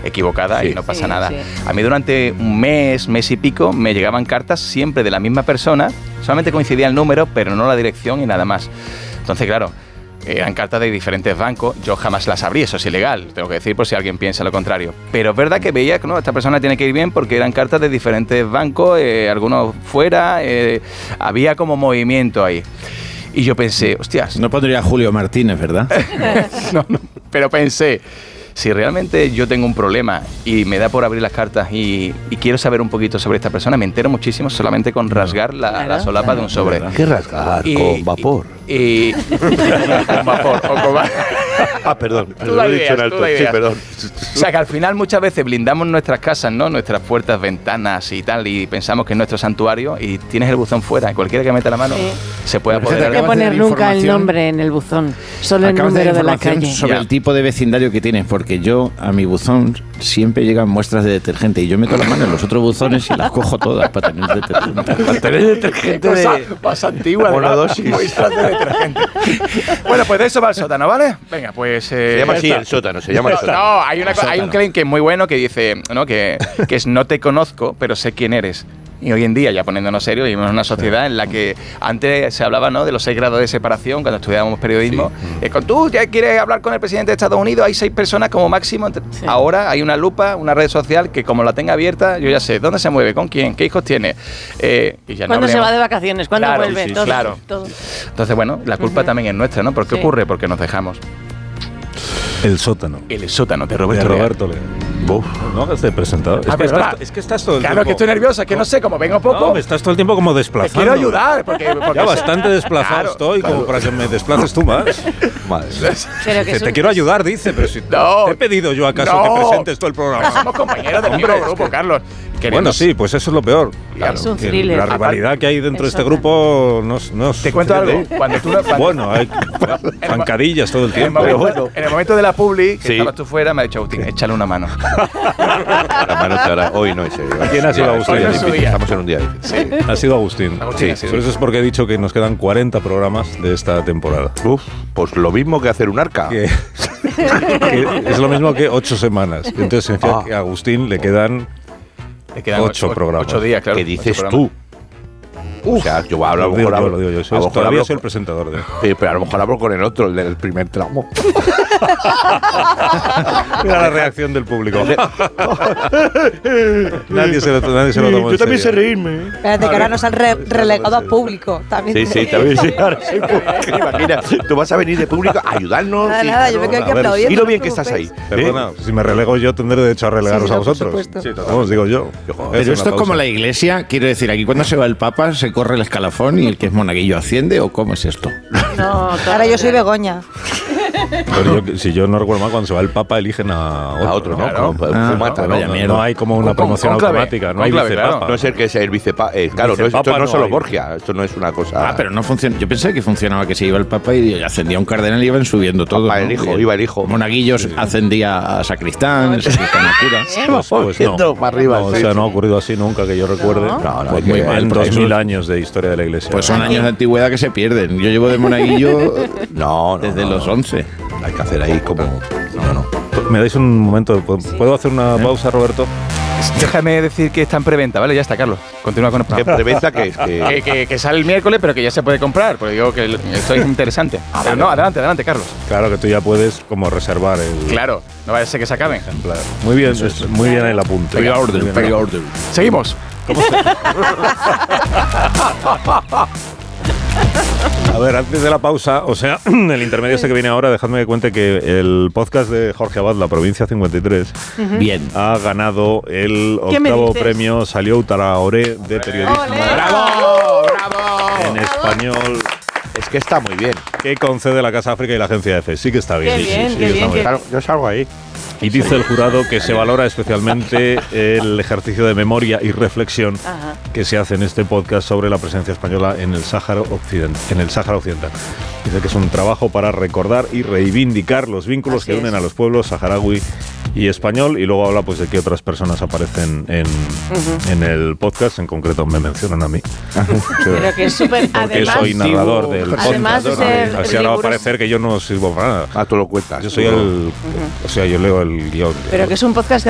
equivocada y no pasa nada. Sí. A mí durante un mes y pico, me llegaban cartas siempre de la misma persona, solamente coincidía el número, pero no la dirección y nada más. Entonces, claro, eran cartas de diferentes bancos, yo jamás las abrí, eso es ilegal, tengo que decir por si alguien piensa lo contrario. Pero es verdad que veía que no, esta persona tiene que ir bien porque eran cartas de diferentes bancos, algunos fuera, había como movimiento ahí. Y yo pensé, hostias... No pondría Julio Martínez, ¿verdad? No, pero pensé, si realmente yo tengo un problema y me da por abrir las cartas y quiero saber un poquito sobre esta persona, me entero muchísimo solamente con rasgar la solapa de un sobre. ¿Qué rasgar? Con vapor. Con vapor. O con perdón. Lo he dicho en alto. Sí, perdón. O sea, que al final muchas veces blindamos nuestras casas, ¿no? Nuestras puertas, ventanas y tal, y pensamos que es nuestro santuario y tienes el buzón fuera. Cualquiera que meta la mano se puede apoderar. No hay que poner nunca el nombre en el buzón, solo el número de la calle. Sobre el tipo de vecindario que tienes, porque yo a mi buzón siempre llegan muestras de detergente y yo meto la mano en los otros buzones y las cojo todas para tener detergente. Para tener detergente más antigua, monodosis. Muestras de detergente. Bueno, pues de eso va el sótano, ¿vale? Venga, pues... se llama así el sótano, se llama el sótano. No, hay un claim que es muy bueno que dice, ¿no? que es no te conozco, pero sé quién eres. Y hoy en día, ya poniéndonos serios, vivimos en una sociedad en la que antes se hablaba, ¿no?, de los 6 grados de separación cuando estudiábamos periodismo. Sí. Tú ya quieres hablar con el presidente de Estados Unidos, hay 6 personas como máximo. Sí. Ahora hay una lupa, una red social que como la tenga abierta, yo ya sé dónde se mueve, con quién, qué hijos tiene. Y ya ¿cuándo se va de vacaciones? ¿Cuándo vuelve? Sí, todo. Entonces, bueno, la culpa también es nuestra, ¿no? ¿Por qué ocurre? Porque nos dejamos. El sótano. El sótano de Roberto Leal. No, has presentado. Es que estás todo el tiempo. Claro, que estoy nerviosa, que no sé, como vengo poco. No, estás todo el tiempo como desplazando. Te quiero ayudar. Porque ya bastante desplazado estoy, como para que me desplaces tú más. Te quiero ayudar, dice, pero si te he pedido yo acaso que presentes todo el programa. Somos compañeros del mismo grupo, Carlos. Bueno, sí, pues eso es lo peor. Claro, es un thriller. La rivalidad que hay dentro de este grupo no te cuento algo. Bueno, hay zancadillas todo el tiempo. En el momento de la publi, que estabas tú fuera, me ha dicho Agustín, échale una mano. La mano te hará. Hoy no es serio. ¿Quién ha sido Agustín? Estamos en un día difícil. Sí. Ha sido Agustín. Sí. Por eso es porque he dicho que nos quedan 40 programas de esta temporada. Pues lo mismo que hacer un arca. Que es lo mismo que 8 semanas. Entonces significa que a Agustín le quedan 8 programas. 8 días, claro. ¿Qué dices tú? O sea, yo a lo mejor lo digo yo. Todavía soy el presentador de... Sí, pero a lo mejor hablo con el otro, el del primer tramo. Mira la reacción del público. Nadie se lo tomó en serio. Yo también sé reírme. Espérate, que ahora nos han relegado a público. También sí, también sí. Ahora soy público. Imagina, tú vas a venir de público a ayudarnos. Nada, yo me quedo aquí aplaudiendo. Y lo bien que estás ahí. Perdona, si me relego yo, tendré derecho a relegaros a vosotros. Sí, os digo yo. Pero esto es como la iglesia. Quiero decir, aquí cuando se va el Papa, se corre el escalafón y el que es monaguillo asciende, ¿o cómo es esto? No, ahora yo soy Begoña. Pero si yo no recuerdo mal, cuando se va el Papa eligen a otro, ¿no? Claro. Fumata, no hay como una promoción automática, no hay vicepapa. No es el que sea el vicepapa. Claro, esto no es solo Borgia, esto no es una cosa... pero no funciona. Yo pensé que funcionaba que se iba el Papa y ascendía un cardenal y iban subiendo todo. Iba el hijo. Monaguillos ascendía a sacristán, el sacristán a cura. Pues no, para arriba. O sea, no ha ocurrido así nunca que yo recuerde. Pues muy mal. 2000 años de historia de la iglesia. Pues son años de antigüedad que se pierden. Yo llevo de monaguillo desde los 11. Hay que hacer ahí como... No. ¿Me dais un momento? ¿Puedo hacer una pausa, Roberto? Déjame decir que está en preventa, ¿vale? Ya está, Carlos. Continúa con el programa. ¿Qué preventa que es? Que sale el miércoles, pero que ya se puede comprar. Porque digo que esto es interesante. Pero no, adelante, Carlos. Claro que tú ya puedes como reservar el... Claro, no vaya a ser que se acaben. Ejemplar. Muy bien, muy bien el apunte. Pre-order. Seguimos. ¿Cómo se...? A ver, antes de la pausa, o sea, el intermedio este que viene ahora, dejadme que cuente que el podcast de Jorge Abad, La Provincia 53, ha ganado el 8º premio Salió Traoré de periodismo. ¡Bravo! En español. Es que está muy bien. Que concede la Casa África y la Agencia EFE. Sí que está bien. Qué bien. Claro, yo salgo ahí. Y dice el jurado que se valora especialmente el ejercicio de memoria y reflexión que se hace en este podcast sobre la presencia española en el Sáhara Occidental. Dice que es un trabajo para recordar y reivindicar los vínculos que unen a los pueblos saharaui y español, y luego habla pues de que otras personas aparecen en el podcast, en concreto me mencionan a mí. Pero que es súper... Porque soy narrador del podcast. Además de ser así ahora va a parecer que yo no sirvo para nada. Tú lo cuentas. Yo soy o sea, yo leo el guión. Pero que es un podcast